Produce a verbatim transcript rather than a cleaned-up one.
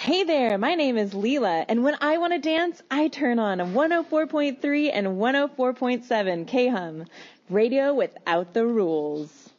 Hey there, my name is Leela, and when I want to dance, I turn on one oh four point three and one oh four point seven K H U M, radio without the rules.